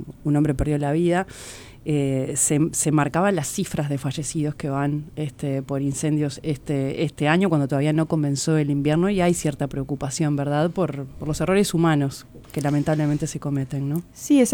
un hombre perdió la vida, se marcaban las cifras de fallecidos que van por incendios este año, cuando todavía no comenzó el invierno, y hay cierta preocupación, ¿verdad?, por los errores humanos que lamentablemente se cometen, ¿no? Sí,